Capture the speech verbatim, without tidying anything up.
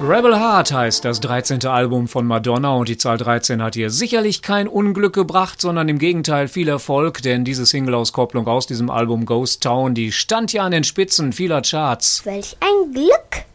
Rebel Heart heißt das dreizehnte Album von Madonna und die Zahl dreizehn hat ihr sicherlich kein Unglück gebracht, sondern im Gegenteil viel Erfolg, denn diese Single-Auskopplung aus diesem Album Ghost Town, die stand ja an den Spitzen vieler Charts. Welch ein Glück!